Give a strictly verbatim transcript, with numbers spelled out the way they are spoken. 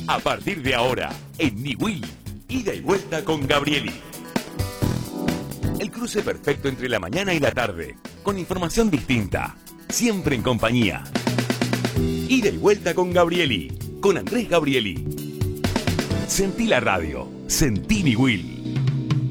A partir de ahora, en Niwil, ida y vuelta con Gabrieli. El cruce perfecto entre la mañana y la tarde, con información distinta, siempre en compañía. Ida y vuelta con Gabrieli, con Andrés Gabrieli. Sentí la radio, sentí Niwil.